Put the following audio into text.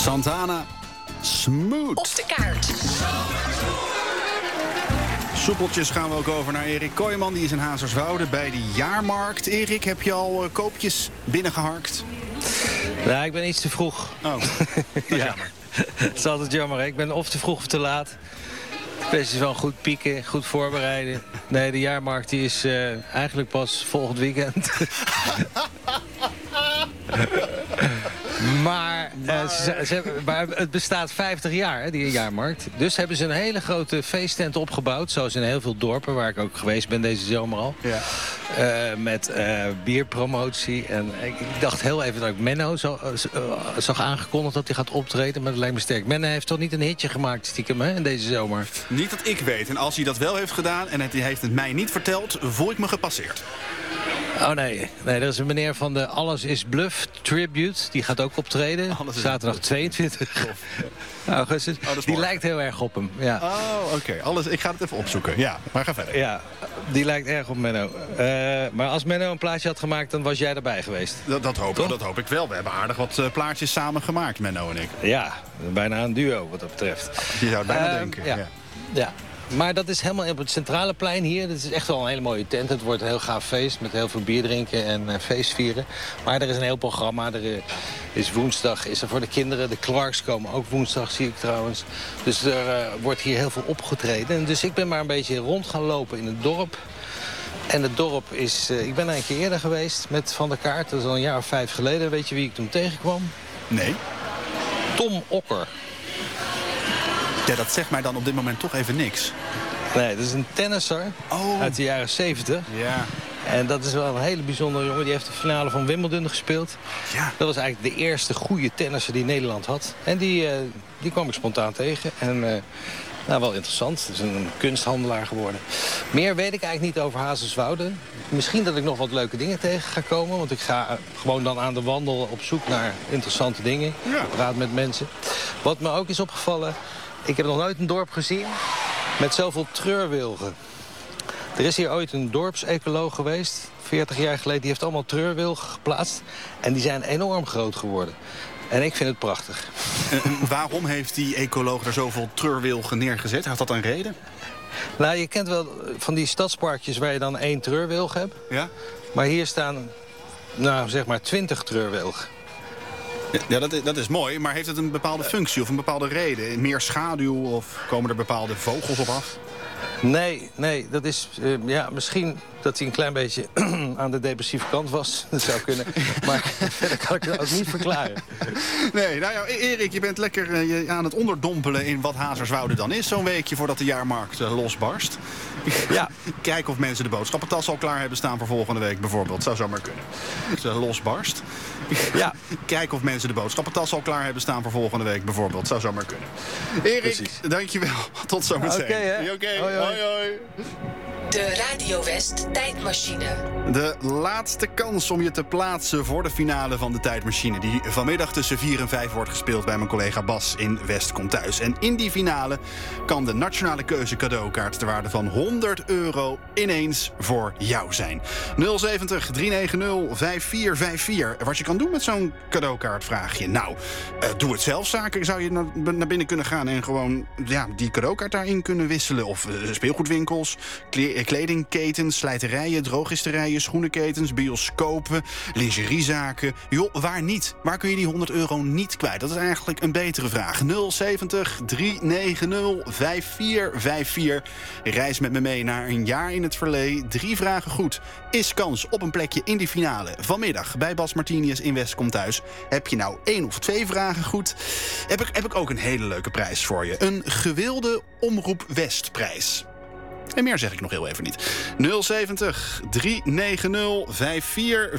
Santana, Smooth. Op de kaart. Soepeltjes gaan we ook over naar Erik Kooijman. Die is in Hazerswoude bij de jaarmarkt. Erik, heb je al koopjes binnengeharkt? Ja, ik ben iets te vroeg. Oh, dat is jammer. Het is altijd jammer, hè? Ik ben of te vroeg of te laat. Best is wel goed pieken, goed voorbereiden. Nee, de jaarmarkt die is eigenlijk pas volgend weekend. Maar het bestaat 50 jaar, hè, die jaarmarkt. Dus hebben ze een hele grote feesttent opgebouwd. Zoals in heel veel dorpen, waar ik ook geweest ben deze zomer al. Ja. Met bierpromotie. En ik dacht heel even dat ik Menno zag aangekondigd dat hij gaat optreden. Maar dat lijkt me sterk. Menno heeft toch niet een hitje gemaakt stiekem, hè, in deze zomer? Niet dat ik weet. En als hij dat wel heeft gedaan en hij heeft het mij niet verteld, voel ik me gepasseerd. Oh nee, er is een meneer van de Alles is Bluff Tribute. Die gaat ook optreden. Zaterdag 22 augustus. Die lijkt heel erg op hem. Ja. Oh, oké. Ik ga het even opzoeken. Ja, maar ga verder. Ja, die lijkt erg op Menno. Maar als Menno een plaatje had gemaakt, dan was jij erbij geweest. Dat hoop ik wel. We hebben aardig wat plaatjes samen gemaakt, Menno en ik. Ja, bijna een duo wat dat betreft. Je zou het bijna denken. Ja. Maar dat is helemaal op het centrale plein hier. Dit is echt wel een hele mooie tent. Het wordt een heel gaaf feest met heel veel bier drinken en feestvieren. Maar er is een heel programma. Er is woensdag is er voor de kinderen. De Clarks komen ook woensdag, zie ik trouwens. Dus er wordt hier heel veel opgetreden. Dus ik ben maar een beetje rond gaan lopen in het dorp. En het dorp is... ik ben er een keer eerder geweest met Van der Kaart. Dat is al een jaar of 5 geleden. Weet je wie ik toen tegenkwam? Nee. Tom Okker. Ja, dat zegt mij dan op dit moment toch even niks. Nee, dat is een tennisser uit de jaren 70. Ja. En dat is wel een hele bijzondere jongen. Die heeft de finale van Wimbledon gespeeld. Ja. Dat was eigenlijk de eerste goede tennisser die Nederland had. En die kwam ik spontaan tegen. En wel interessant. Het is een kunsthandelaar geworden. Meer weet ik eigenlijk niet over Hazerswoude. Misschien dat ik nog wat leuke dingen tegen ga komen. Want ik ga gewoon dan aan de wandel op zoek naar interessante dingen. Ja. Ik praat met mensen. Wat me ook is opgevallen... Ik heb nog nooit een dorp gezien met zoveel treurwilgen. Er is hier ooit een dorpsecoloog geweest, 40 jaar geleden. Die heeft allemaal treurwilgen geplaatst. En die zijn enorm groot geworden. En ik vind het prachtig. Waarom heeft die ecoloog er zoveel treurwilgen neergezet? Had dat een reden? Nou, je kent wel van die stadsparkjes waar je dan 1 treurwilg hebt. Ja? Maar hier staan, zeg maar 20 treurwilgen. Ja, dat is mooi, maar heeft het een bepaalde functie of een bepaalde reden? Meer schaduw of komen er bepaalde vogels op af? Nee, dat is misschien dat hij een klein beetje aan de depressieve kant was. Dat zou kunnen, maar verder kan ik het ook niet verklaren. Nee, nou ja, Erik, je bent lekker aan het onderdompelen in wat Hazerswoude dan is. Zo'n weekje voordat de jaarmarkt losbarst. Ja. Kijken of mensen de boodschappentas al klaar hebben staan voor volgende week bijvoorbeeld. Zou zomaar kunnen. Losbarst. Ja. Kijken of mensen de boodschappentas al klaar hebben staan voor volgende week bijvoorbeeld. Zou zomaar kunnen. Erik, dankjewel. Tot zometeen. Oké. Hoi. De Radio West Tijdmachine. De laatste kans om je te plaatsen voor de finale van de Tijdmachine... die vanmiddag tussen 4 en 5 wordt gespeeld bij mijn collega Bas in West Komt Thuis. En in die finale kan de Nationale Keuze cadeaukaart ter waarde van €100 ineens voor jou zijn. 070 390 5454. Wat je kan doen met zo'n cadeaukaart, vraag je. Nou, doe het zelf zaken. Zou je naar binnen kunnen gaan en gewoon die cadeaukaart daarin kunnen wisselen? Of speelgoedwinkels, kledingketens, slijterijen, drogisterijen, schoenenketens, bioscopen, lingeriezaken. Joh, waar niet? Waar kun je die €100 niet kwijt? Dat is eigenlijk een betere vraag. 070 390 5454. Reis met me mee naar een jaar in het verleden. 3 vragen goed. Is kans op een plekje in die finale vanmiddag bij Bas Martinius in West Komt Thuis. Heb je nou 1 of 2 vragen goed? Heb ik ook een hele leuke prijs voor je. Een gewilde Omroep Westprijs. En meer zeg ik nog heel even niet. 070 390 5454.